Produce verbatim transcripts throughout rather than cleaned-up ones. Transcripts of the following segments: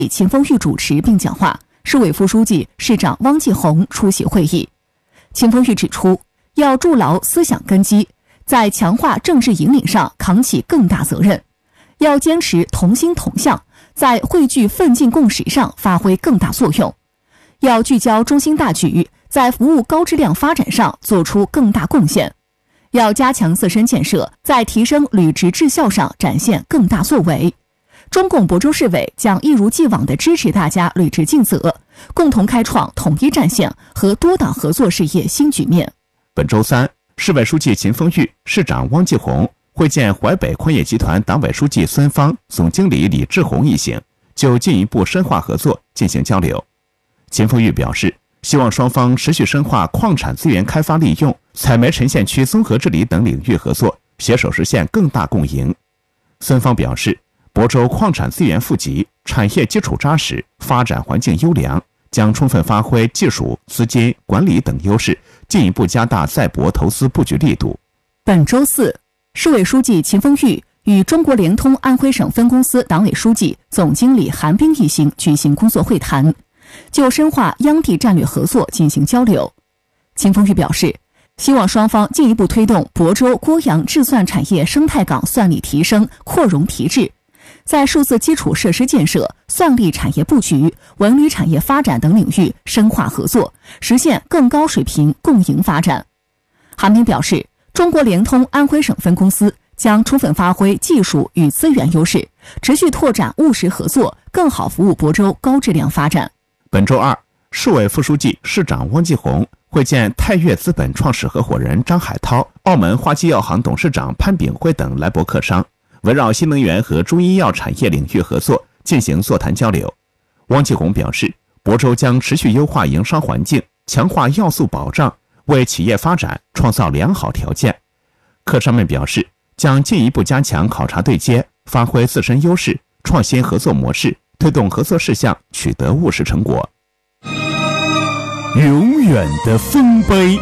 秦风玉主持并讲话，市委副书记、市长汪继红出席会议。秦风玉指出，要筑牢思想根基，在强化政治引领上扛起更大责任，要坚持同心同向，在汇聚奋进共识上发挥更大作用，要聚焦中心大局，在服务高质量发展上做出更大贡献，要加强自身建设，在提升履职治效上展现更大作为。中共亳州市委将一如既往地支持大家履职尽责，共同开创统一战线和多党合作事业新局面。 本周三，市委书记秦风玉、市长汪继红会见淮北矿业集团党委书记孙芳、总经理李志宏一行，就进一步深化合作进行交流。秦风玉表示，希望双方持续深化矿产资源开发利用、采煤沉县区综合治理等领域合作，携手实现更大共赢。孙芳表示，亳州矿产资源富集，产业基础扎实，发展环境优良，将充分发挥技术、资金、管理等优势，进一步加大在亳投资布局力度。 本周四，市委书记秦风玉与中国联通安徽省分公司党委书记、总经理韩冰一行举行工作会谈，就深化央地战略合作进行交流。秦风玉表示，希望双方进一步推动亳州郭阳制算产业生态港算力提升、扩容提质，在数字基础设施建设、算力产业布局、文旅产业发展等领域深化合作，实现更高水平共赢发展。韩冰表示，中国联通安徽省分公司将充分发挥技术与资源优势，持续拓展务实合作，更好服务亳州高质量发展。 本周二，市委副书记、市长汪继红会见泰岳资本创始合伙人张海涛、澳门花旗药行董事长潘炳辉等来博客商，围绕新能源和中医药产业领域合作进行座谈交流。汪继红表示，亳州将持续优化营商环境，强化要素保障，为企业发展创造良好条件。客商们表示，将进一步加强考察对接，发挥自身优势，创新合作模式，推动合作事项取得务实成果。 永远的丰碑。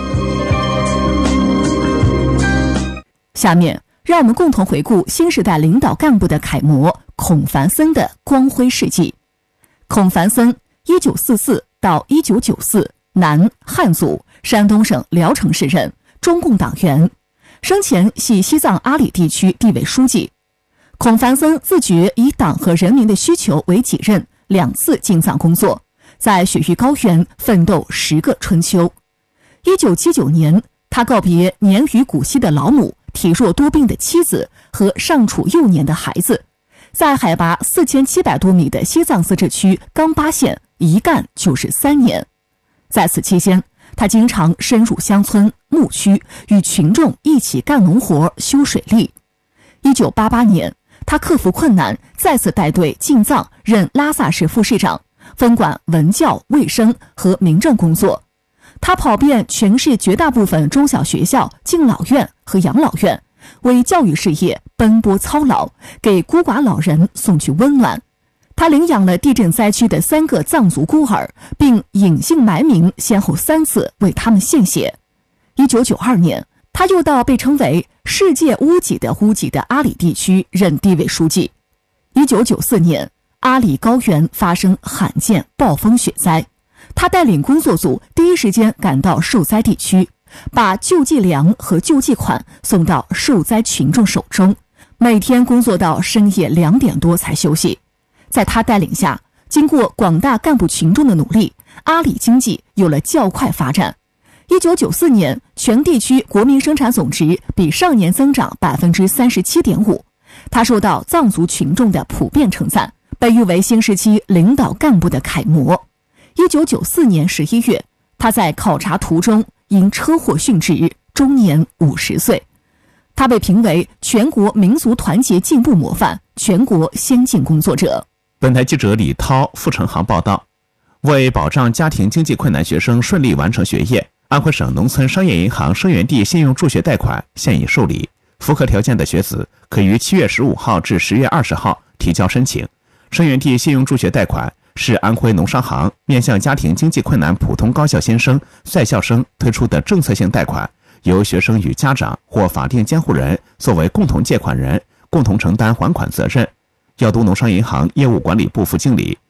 下面让我们共同回顾新时代领导干部的楷模孔繁森的光辉事迹。孔繁森一九四四到一九九四，男，汉族，山东省聊城市人，中共党员，生前系西藏阿里地区地委书记。孔繁森自觉以党和人民的需求为己任，两次进藏工作，在雪域高原奋斗十个春秋。一九七九年，他告别年逾古稀的老母、体弱多病的妻子和尚处幼年的孩子，在海拔四千七百多米的西藏自治区冈巴县一干就是三年。在此期间，他经常深入乡村、牧区，与群众一起干农活、修水利。一九八八年，他克服困难，再次带队进藏，任拉萨市副市长，分管文教、卫生和民政工作。他跑遍全市绝大部分中小学校、敬老院和养老院，为教育事业奔波操劳，给孤寡老人送去温暖。他领养了地震灾区的三个藏族孤儿，并隐姓埋名，先后三次为他们献血。一九九二年，他又到被称为世界屋脊的屋脊的阿里地区任地委书记。一九九四年，阿里高原发生罕见暴风雪灾，他带领工作组第一时间赶到受灾地区，把救济粮和救济款送到受灾群众手中，每天工作到深夜两点多才休息。在他带领下，经过广大干部群众的努力，阿里经济有了较快发展。一九九四年，全地区国民生产总值比上年增长 百分之三十七点五。 他受到藏族群众的普遍称赞，被誉为新时期领导干部的楷模。一九九四年十一月，他在考察途中因车祸殉职，终年五十岁。他被评为全国民族团结进步模范、全国先进工作者。 本台记者李涛、付成航报道。为保障家庭经济困难学生顺利完成学业，安徽省农村商业银行生源地信用助学贷款现已受理，符合条件的学子可于七月十五号至十月二十号提交申请。生源地信用助学贷款是安徽农商行面向家庭经济困难普通高校新生、在校生推出的政策性贷款，由学生与家长或法定监护人作为共同借款人，共同承担还款责任。药都农商银行业务管理部副经理、